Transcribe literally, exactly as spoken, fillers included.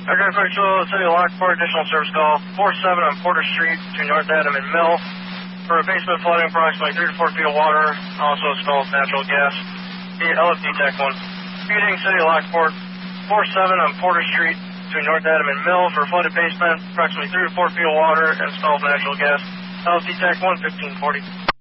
Okay, Patrol, City of Lockport, additional service call four seven on Porter Street between North Adam and Mill for a basement flooding, approximately three to four feet of water, also installed natural gas. L F D Tech one. Repeating, City of Lockport, four seven on Porter Street between North Adam and Mill for a flooded basement, approximately three to four feet of water, installed natural gas. L F D Tech one, fifteen forty.